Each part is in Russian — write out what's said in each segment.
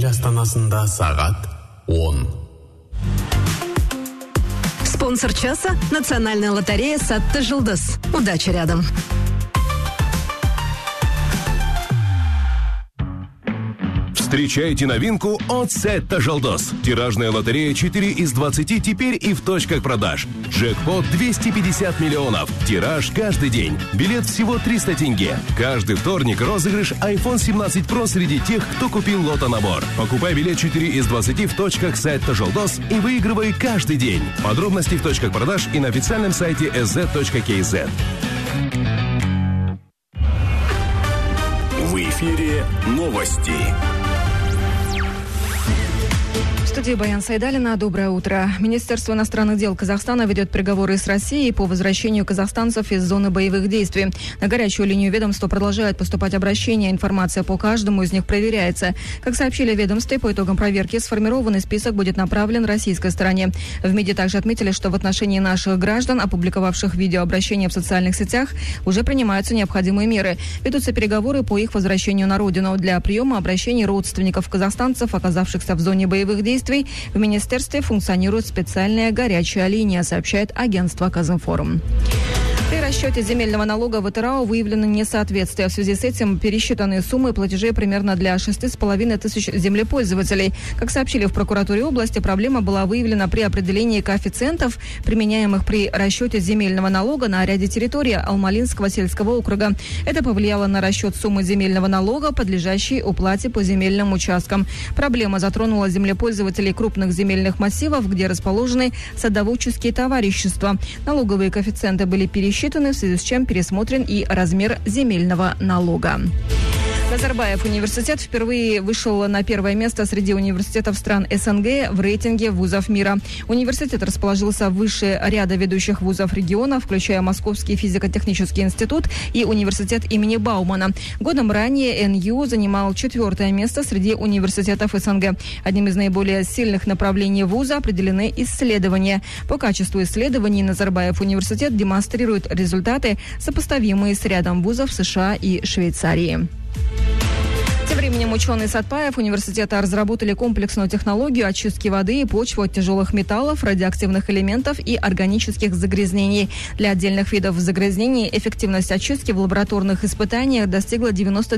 ел астанасында сағат 10. Спонсор часа – Национальная лотерея «Сатты Жылдыз». Удача рядом. Встречайте новинку от Сетта Жылдыз. Тиражная лотерея 4 из 20 теперь и в точках продаж. Джекпот 250 миллионов. Тираж каждый день. Билет всего 300 тенге. Каждый вторник розыгрыш iPhone 17 Pro среди тех, кто купил лото-набор. Покупай билет 4 из 20 в точках Сетта Жылдыз и выигрывай каждый день. Подробности в точках продаж и на официальном сайте sz.kz. В эфире новости. В студии Баян Сайдалина. Доброе утро. Министерство иностранных дел Казахстана ведет переговоры с Россией по возвращению казахстанцев из зоны боевых действий. На горячую линию ведомства продолжают поступать обращения. Информация по каждому из них проверяется. Как сообщили в ведомстве, по итогам проверки сформированный список будет направлен российской стороне. В МИДе также отметили, что в отношении наших граждан, опубликовавших видеообращения в социальных сетях, уже принимаются необходимые меры. Ведутся переговоры по их возвращению на родину. Для приема обращений родственников казахстанцев, оказавшихся в зоне боевых действий, в министерстве функционирует специальная горячая линия, сообщает агентство Казинформ. При расчете земельного налога в ИТРАО выявлено несоответствие. В связи с этим пересчитанные суммы платежей примерно для 6,5 тысяч землепользователей. Как сообщили в прокуратуре области, проблема была выявлена при определении коэффициентов, применяемых при расчете земельного налога на ряде территорий Алмалинского сельского округа. Это повлияло на расчет суммы земельного налога, подлежащей уплате по земельным участкам. Проблема затронула землепользователей крупных земельных массивов, где расположены садоводческие товарищества. Налоговые коэффициенты были пересчитаны, в связи с чем пересмотрен и размер земельного налога. Назарбаев университет впервые вышел на первое место среди университетов стран СНГ в рейтинге вузов мира. Университет расположился выше ряда ведущих вузов региона, включая Московский физико-технический институт и университет имени Баумана. Годом ранее НЮ занимал 4-е место среди университетов СНГ. Одним из наиболее сильных направлений вуза определены исследования. По качеству исследований Назарбаев университет демонстрирует результаты, сопоставимые с рядом вузов США и Швейцарии. Тем временем ученые Сатпаев университета разработали комплексную технологию очистки воды и почвы от тяжелых металлов, радиоактивных элементов и органических загрязнений. Для отдельных видов загрязнений эффективность очистки в лабораторных испытаниях достигла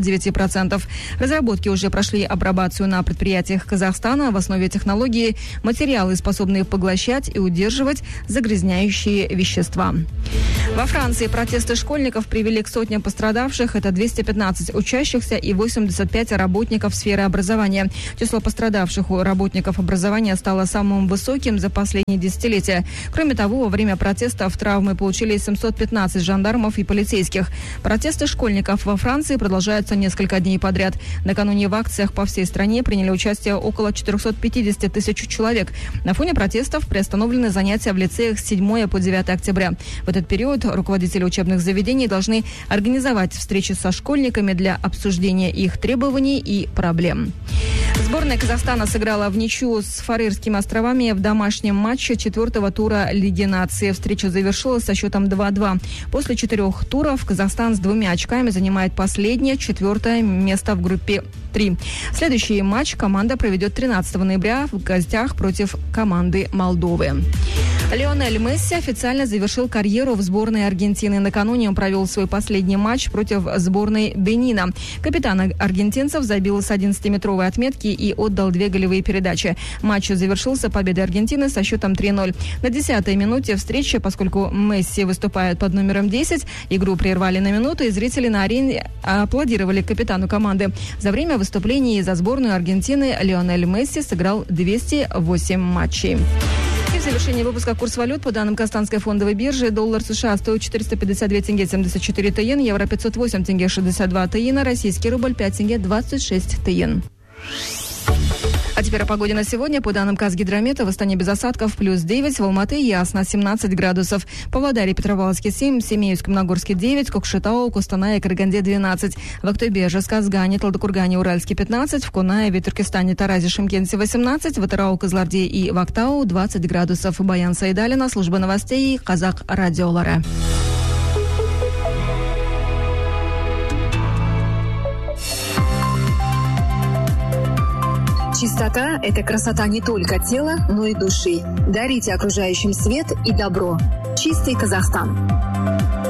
99%. Разработки уже прошли апробацию на предприятиях Казахстана. В основе технологии материалы, способные поглощать и удерживать загрязняющие вещества. Во Франции протесты школьников привели к сотням пострадавших. Это 215 учащихся и 85 работников сферы образования. Число пострадавших у работников образования стало самым высоким за последние десятилетия. Кроме того, во время протестов травмы получили 715 жандармов и полицейских. Протесты школьников во Франции продолжаются несколько дней подряд. Накануне в акциях по всей стране приняли участие около 450 тысяч человек. На фоне протестов приостановлены занятия в лицеях с 7 по 9 октября. В этот период руководители учебных заведений должны организовать встречи со школьниками для обсуждения их требований и проблем. Сборная Казахстана сыграла в ничью с Фарерскими островами в домашнем матче 4-го тура Лиги наций. Встреча завершилась со счетом 2-2. После 4 туров Казахстан с 2 очками занимает последнее, 4-е место в группе 3. Следующий матч команда проведет 13 ноября в гостях против команды Молдовы. Лионель Месси официально завершил карьеру в сборной Аргентины. Накануне он провел свой последний матч против сборной Бенина. Капитан аргентинцев забил с 11-метровой отметки и отдал 2 голевые передачи. Матч завершился победой Аргентины со счетом 3-0. На 10-й минуте встречи, поскольку Месси выступает под номером 10, игру прервали на минуту, и зрители на арене аплодировали капитану команды. За время выступлений за сборную Аргентины Лионель Месси сыграл 208 матчей. И в завершении выпуска курс валют. По данным Казахстанской фондовой биржи, доллар США стоит 452 тенге 74 тиен, евро 508 тенге 62 тиена, российский рубль 5 тенге 26 тиен. А теперь о погоде на сегодня. По данным Казгидромета, в Астане без осадков +9, в Алматы ясно 17 градусов. В Павлодаре, Петропавловске 7, в Семеевском, Нагорске 9, Кокшетау, Костанае, Караганде 12. В Актубе, Казгане, Талдыкургане, Уральске 15, в Кунае, Түркестане, Таразе, Шымкенте 18, в Атырау, Кызылорде и в Актау 20 градусов. Баян Сайдалина, служба новостей, Казак радиолары. Чистота – это красота не только тела, но и души. Дарите окружающим свет и добро. Чистый Казахстан.